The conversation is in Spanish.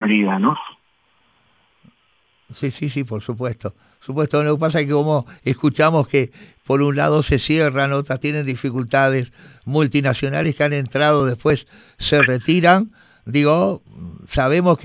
salida, ¿no? Sí, por supuesto. Supuesto, lo que pasa es que como escuchamos que por un lado se cierran, otras tienen dificultades, multinacionales que han entrado después se retiran, digo, sabemos que